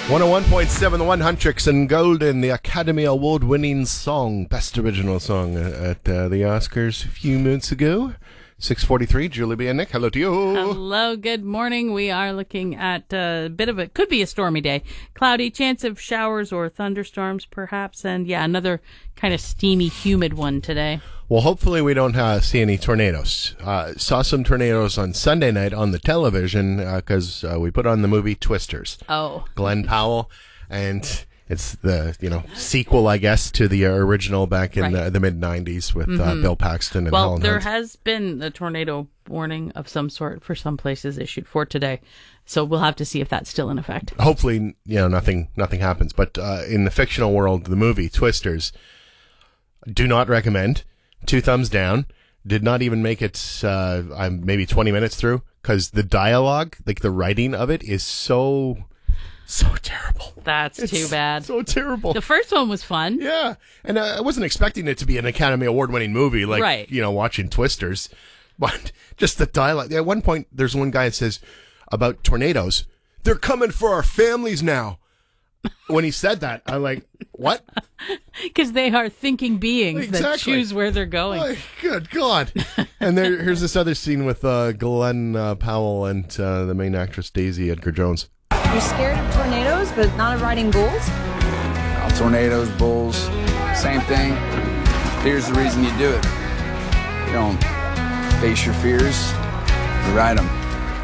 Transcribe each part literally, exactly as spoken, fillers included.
one oh one point seven, The One, Huntrix and Golden, the Academy Award-winning song, Best Original Song at uh, the Oscars a few minutes ago. six forty-three, Julie B. and Nick, hello to you. Hello, good morning. We are looking at a bit of a, could be a stormy day. Cloudy, chance of showers or thunderstorms perhaps, and yeah, another kind of steamy, humid one today. Well, hopefully we don't uh, see any tornadoes. Uh, saw some tornadoes on Sunday night on the television because uh, uh, we put on the movie Twisters. Oh. Glenn Powell, and it's the, you know, sequel, I guess, to the original back in Right. the, the mid nineties with Mm-hmm. uh, Bill Paxton and Well, Helen there Hunt. has been a tornado warning of some sort for some places issued for today, so we'll have to see if that's still in effect. Hopefully, you know, nothing nothing happens. But uh, in the fictional world, the movie Twisters, do not recommend. Two thumbs down. Did not even make it. Uh, I'm maybe twenty minutes through because the dialogue, like the writing of it, is so so terrible. That's It's too bad. So terrible. The first one was fun. Yeah, and I wasn't expecting it to be an Academy Award-winning movie, like Right. you know, watching Twisters. But just the dialogue. At one point, there's one guy that says about tornadoes, "They're coming for our families now." When he said that, I'm like, "What?" Because they are thinking beings that Exactly. choose where they're going. Oh, good God. And there, here's this other scene with uh, Glenn uh, Powell and uh, the main actress, Daisy Edgar Jones. You're scared of tornadoes, but not of riding bulls? Well, tornadoes, bulls, same thing. Here's the reason you do it. You don't face your fears, you ride them.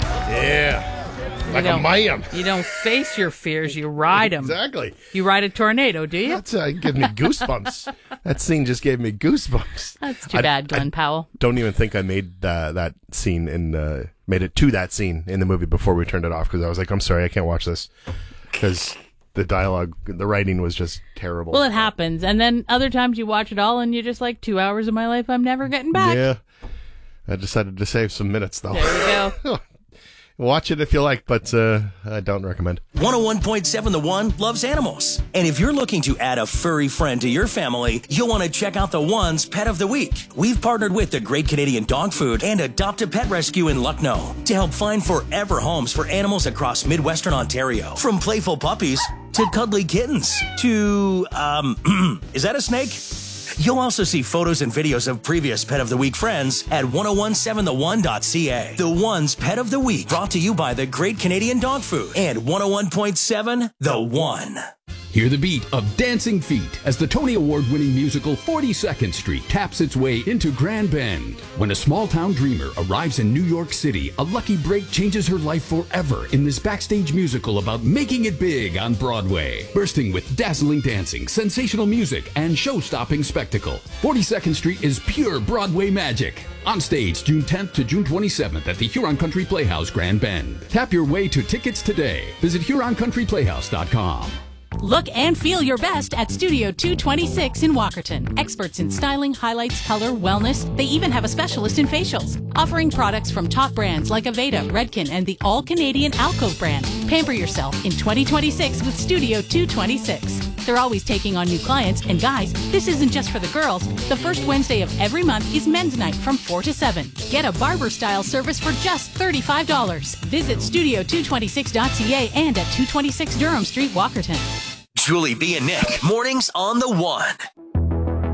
Yeah. Like a don't- man. You don't face your fears, you ride them. Exactly. You ride a tornado, do you? That's uh, give me goosebumps. That scene just gave me goosebumps. That's too I- bad, Glenn I Powell. Don't even think I made uh, that scene in uh, made it to that scene in the movie before we turned it off because I was like, I'm sorry, I can't watch this because the dialogue, the writing was just terrible. Well, it happens. And then other times you watch it all and you're just like, two hours of my life I'm never getting back. Yeah. I decided to save some minutes though. There you go. Watch it if you like, but uh, I don't recommend. one oh one point seven The One loves animals. And if you're looking to add a furry friend to your family, you'll want to check out The One's Pet of the Week. We've partnered with the Great Canadian Dog Food and Adopt a Pet Rescue in Lucknow to help find forever homes for animals across Midwestern Ontario. From playful puppies to cuddly kittens to, um, is that a snake? You'll also see photos and videos of previous Pet of the Week friends at ten seventeen the one dot c a. The One's Pet of the Week, brought to you by the Great Canadian Dog Food and one oh one point seven The One. Hear the beat of Dancing Feet as the Tony Award-winning musical forty-second Street taps its way into Grand Bend. When a small-town dreamer arrives in New York City, a lucky break changes her life forever in this backstage musical about making it big on Broadway. Bursting with dazzling dancing, sensational music, and show-stopping spectacle, forty-second Street is pure Broadway magic. On stage June tenth to June twenty-seventh at the Huron Country Playhouse, Grand Bend. Tap your way to tickets today. Visit huron country playhouse dot com. Look and feel your best at Studio two twenty-six in Walkerton. Experts in styling, highlights, color, wellness. They even have a specialist in facials. Offering products from top brands like Aveda, Redken, and the all-Canadian Alcove brand. Pamper yourself in twenty twenty-six with Studio two twenty-six. They're always taking on new clients, and guys, this isn't just for the girls. The first Wednesday of every month is men's night from four to seven. Get a barber-style service for just thirty-five dollars. Visit studio two twenty-six dot c a and at two twenty-six Durham Street, Walkerton. Julie B and Nick, mornings on The One.